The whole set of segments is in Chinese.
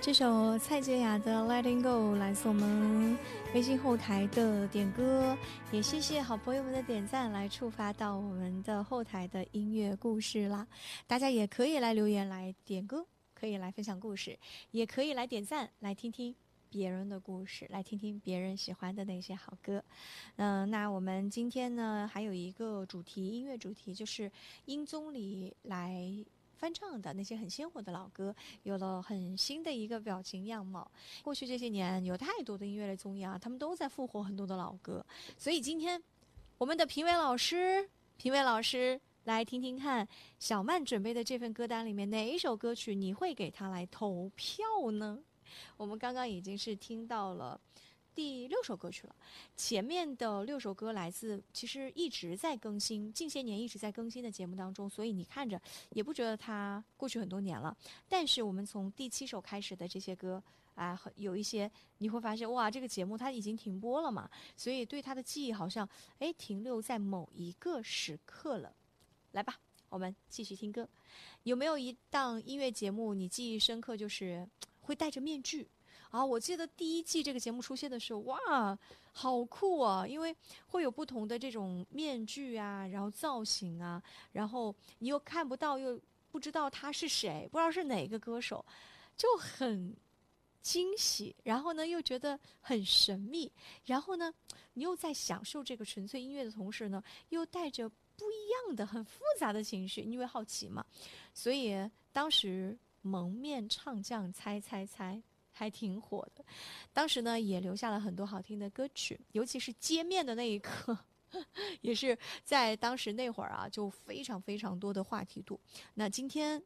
这首蔡健雅的 Letting Go 来自我们微信后台的点歌，也谢谢好朋友们的点赞，来触发到我们的后台的音乐故事啦。大家也可以来留言来点歌，可以来分享故事，也可以来点赞，来听听别人的故事，来听听别人喜欢的那些好歌。那我们今天呢还有一个主题，音乐主题，就是音综里来翻唱的那些很鲜活的老歌，有了很新的一个表情样貌。过去这些年有太多的音乐类综艺啊，他们都在复活很多的老歌，所以今天我们的评委老师来听听看小曼准备的这份歌单里面哪一首歌曲你会给他来投票呢？我们刚刚已经是听到了第6首歌曲了，前面的6首歌来自其实一直在更新，近些年一直在更新的节目当中，所以你看着也不觉得它过去很多年了。但是我们从第7首开始的这些歌啊，有一些你会发现，哇，这个节目它已经停播了嘛，所以对它的记忆好像停留在某一个时刻了。来吧，我们继续听歌。有没有一档音乐节目你记忆深刻，就是会戴着面具啊？我记得第1季这个节目出现的时候，哇，好酷啊！因为会有不同的这种面具啊，然后造型啊，然后你又看不到，又不知道他是谁，不知道是哪个歌手，就很惊喜，然后呢又觉得很神秘，然后呢你又在享受这个纯粹音乐的同时呢，又带着不一样的很复杂的情绪，因为好奇嘛。所以当时蒙面唱将猜猜猜还挺火的，当时呢也留下了很多好听的歌曲，尤其是揭面的那一刻也是在当时那会儿啊就非常非常多的话题度。那今天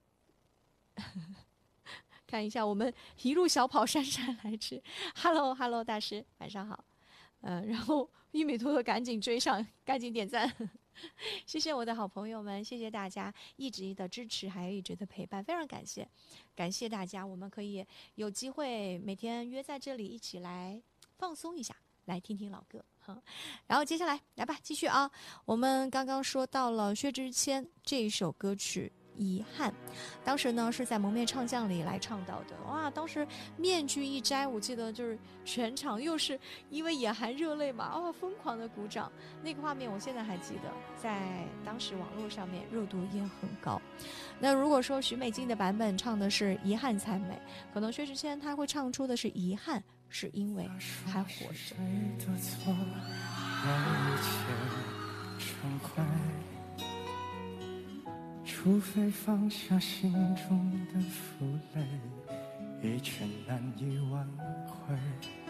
看一下我们一路小跑姗姗来迟，Hello Hello 大师晚上好。然后玉米兔兔赶紧追上，赶紧点赞谢谢我的好朋友们，谢谢大家一直的支持还有一直的陪伴，非常感谢，感谢大家。我们可以有机会每天约在这里一起来放松一下，来听听老歌。然后接下来来吧，继续啊。我们刚刚说到了薛之谦这一首歌曲遗憾，当时呢是在蒙面唱将里来唱到的。哇，当时面具一摘，我记得就是全场又是因为眼含热泪嘛，疯狂的鼓掌，那个画面我现在还记得，在当时网络上面热度也很高。那如果说许美静的版本唱的是遗憾才美，可能薛之谦他会唱出的是遗憾是因为还活着。 除非放下心中的负累，一切难以挽回。